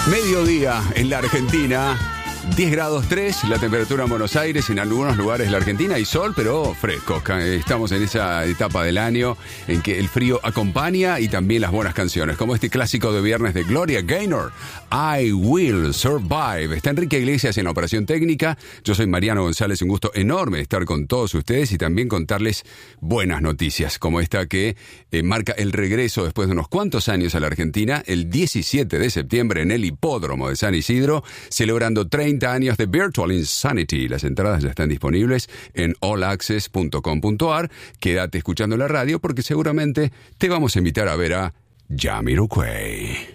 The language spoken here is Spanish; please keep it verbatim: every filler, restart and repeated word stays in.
Mediodía en la Argentina, diez grados tres, la temperatura en Buenos Aires, en algunos lugares de la Argentina hay sol, pero fresco. Estamos en esa etapa del año en que el frío acompaña y también las buenas canciones, como este clásico de viernes de Gloria Gaynor, I Will Survive. Está Enrique Iglesias en la operación técnica. Yo soy Mariano González, un gusto enorme estar con todos ustedes y también contarles buenas noticias, como esta que eh, marca el regreso después de unos cuantos años a la Argentina, el diecisiete de septiembre en el Hipódromo de San Isidro, celebrando treinta años de Virtual Insanity. Las entradas ya están disponibles en all access punto com punto a r. Quédate escuchando la radio porque seguramente te vamos a invitar a ver a Jamiroquai.